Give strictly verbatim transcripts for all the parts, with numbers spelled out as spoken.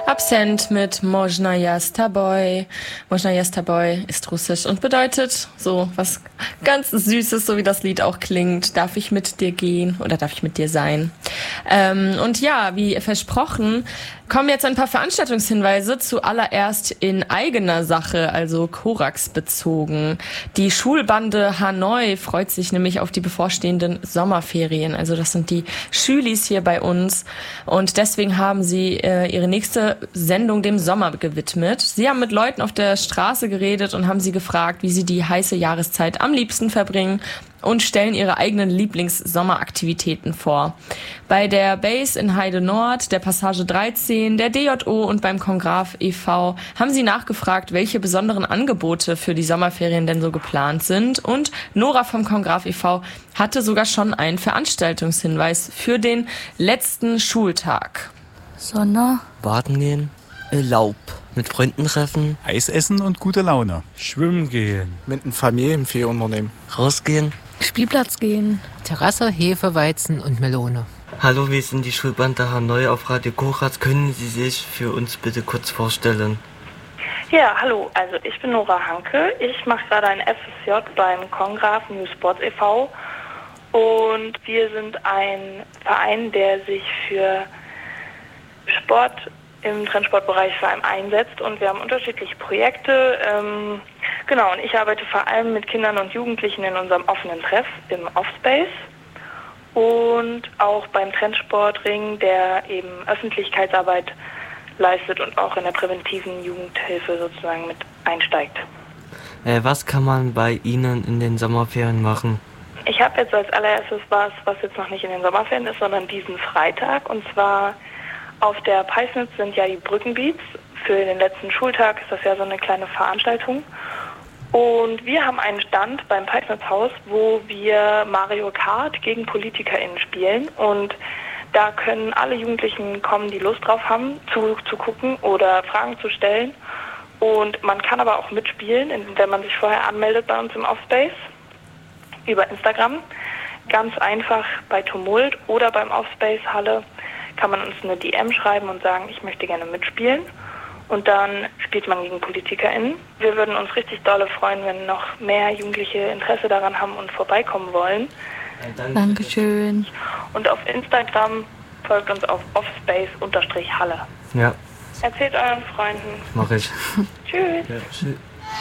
Absent mit Można jest taboj. Można jest taboj ist russisch und bedeutet so was ganz Süßes, so wie das Lied auch klingt. Darf ich mit dir gehen oder darf ich mit dir sein? Ähm, und ja, wie versprochen, kommen jetzt ein paar Veranstaltungshinweise, zuallererst in eigener Sache, also Korax bezogen. Die Schulbande Hanoi freut sich nämlich auf die bevorstehenden Sommerferien. Also das sind die Schülis hier bei uns und deswegen haben sie äh, ihre nächste Sendung dem Sommer gewidmet. Sie haben mit Leuten auf der Straße geredet und haben sie gefragt, wie sie die heiße Jahreszeit am liebsten verbringen und stellen ihre eigenen Lieblings-Sommeraktivitäten vor. Bei der Base in Heide Nord, der Passage dreizehn, der D J O und beim Kongraf e V haben sie nachgefragt, welche besonderen Angebote für die Sommerferien denn so geplant sind. Und Nora vom Kongraf e V hatte sogar schon einen Veranstaltungshinweis für den letzten Schultag. Sonne. Baden gehen. Laub. Mit Freunden treffen. Eis essen und gute Laune. Schwimmen gehen. Mit einem Familienferienunternehmen. Rausgehen. Spielplatz gehen. Terrasse, Hefe, Weizen und Melone. Hallo, wir sind die Schulbande Hanoi auf Radio Korax. Können Sie sich für uns bitte kurz vorstellen? Ja, hallo. Also ich bin Nora Hanke. Ich mache gerade ein F S J beim Kongraf New Sports e V. Und wir sind ein Verein, der sich für Sport im Trendsportbereich vor allem einsetzt und wir haben unterschiedliche Projekte. Ähm, genau, und ich arbeite vor allem mit Kindern und Jugendlichen in unserem offenen Treff im Offspace und auch beim Trendsportring, der eben Öffentlichkeitsarbeit leistet und auch in der präventiven Jugendhilfe sozusagen mit einsteigt. Äh, was kann man bei Ihnen in den Sommerferien machen? Ich habe jetzt als allererstes was, was jetzt noch nicht in den Sommerferien ist, sondern diesen Freitag, und zwar auf der Peisnitz sind ja die Brückenbeats. Für den letzten Schultag ist das ja so eine kleine Veranstaltung. Und wir haben einen Stand beim Peisnitzhaus, wo wir Mario Kart gegen PolitikerInnen spielen. Und da können alle Jugendlichen kommen, die Lust drauf haben, zu, zu gucken oder Fragen zu stellen. Und man kann aber auch mitspielen, wenn man sich vorher anmeldet bei uns im Offspace über Instagram. Ganz einfach bei Tumult oder beim Offspace Halle kann man uns eine D M schreiben und sagen, ich möchte gerne mitspielen. Und dann spielt man gegen PolitikerInnen. Wir würden uns richtig dolle freuen, wenn noch mehr Jugendliche Interesse daran haben und vorbeikommen wollen. Ja, Dankeschön. Und auf Instagram folgt uns auf offspace-halle. Ja. Erzählt euren Freunden. Mach ich. Tschüss. Ja, tschüss.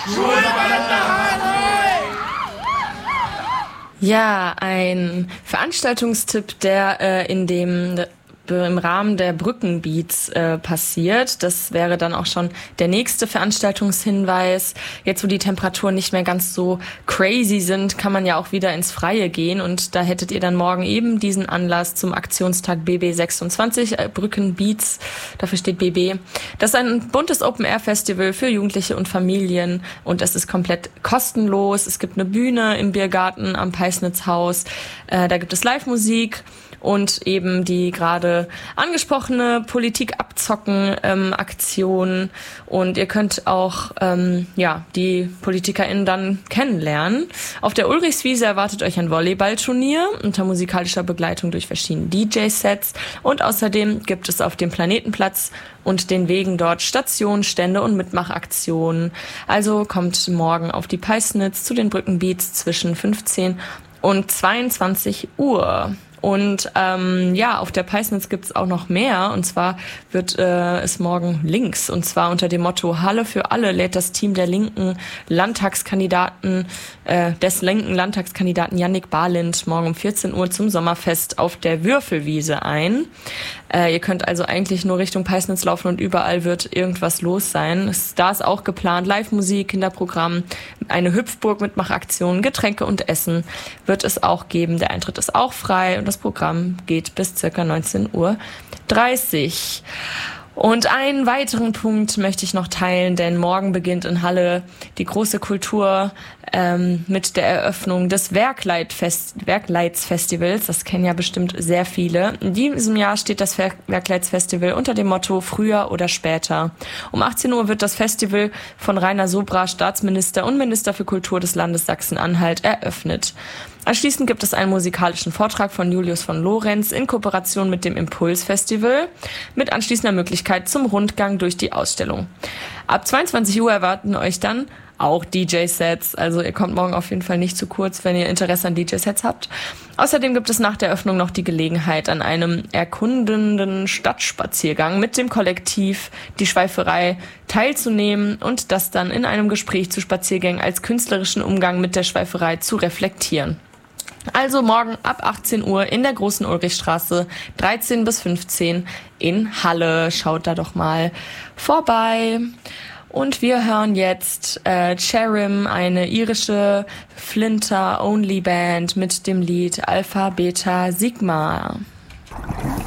Ja, ein Veranstaltungstipp, der äh, in dem im Rahmen der Brückenbeats äh, passiert. Das wäre dann auch schon der nächste Veranstaltungshinweis. Jetzt, wo die Temperaturen nicht mehr ganz so crazy sind, kann man ja auch wieder ins Freie gehen. Und da hättet ihr dann morgen eben diesen Anlass zum Aktionstag B B sechsundzwanzig, äh, Brückenbeats, dafür steht B B. Das ist ein buntes Open-Air-Festival für Jugendliche und Familien und es ist komplett kostenlos. Es gibt eine Bühne im Biergarten am Peisnitzhaus. Äh, da gibt es Live-Musik und eben die gerade angesprochene Politik abzocken ähm, Aktion, und ihr könnt auch ähm, ja die PolitikerInnen dann kennenlernen. Auf der Ulrichswiese erwartet euch ein Volleyballturnier unter musikalischer Begleitung durch verschiedene D J-Sets, und außerdem gibt es auf dem Planetenplatz und den Wegen dort Stationen, Stände und Mitmachaktionen. Also kommt morgen auf die Peisnitz zu den Brückenbeats zwischen fünfzehn und zweiundzwanzig Uhr. Und ähm, ja, auf der Peisnitz gibt's auch noch mehr, und zwar wird äh, es morgen links, und zwar unter dem Motto Halle für alle lädt das Team der linken Landtagskandidaten, äh, des linken Landtagskandidaten Jannik Barlind morgen um vierzehn Uhr zum Sommerfest auf der Würfelwiese ein. Äh, ihr könnt also eigentlich nur Richtung Peisnitz laufen und überall wird irgendwas los sein. Es, da ist auch geplant Live-Musik, Kinderprogramm, eine Hüpfburg-Mitmachaktion, Getränke und Essen wird es auch geben. Der Eintritt ist auch frei und das Programm geht bis circa neunzehn Uhr dreißig. Und einen weiteren Punkt möchte ich noch teilen, denn morgen beginnt in Halle die große Kultur ähm, mit der Eröffnung des Werkleitfest- Werkleitsfestivals. Das kennen ja bestimmt sehr viele. In diesem Jahr steht das Ver- Werkleitsfestival unter dem Motto Früher oder später. Um achtzehn Uhr wird das Festival von Rainer Sobra, Staatsminister und Minister für Kultur des Landes Sachsen-Anhalt, eröffnet. Anschließend gibt es einen musikalischen Vortrag von Julius von Lorenz in Kooperation mit dem Impuls Festival mit anschließender Möglichkeit zum Rundgang durch die Ausstellung. Ab zweiundzwanzig Uhr erwarten euch dann auch D J-Sets, also ihr kommt morgen auf jeden Fall nicht zu kurz, wenn ihr Interesse an D J-Sets habt. Außerdem gibt es nach der Öffnung noch die Gelegenheit, an einem erkundenden Stadtspaziergang mit dem Kollektiv Die Schweiferei teilzunehmen und das dann in einem Gespräch zu Spaziergängen als künstlerischen Umgang mit der Schweiferei zu reflektieren. Also morgen ab achtzehn Uhr in der Großen Ulrichstraße, dreizehn bis fünfzehn in Halle. Schaut da doch mal vorbei. Und wir hören jetzt äh, Cherim, eine irische Flinter-Only-Band mit dem Lied Alpha Beta Sigma.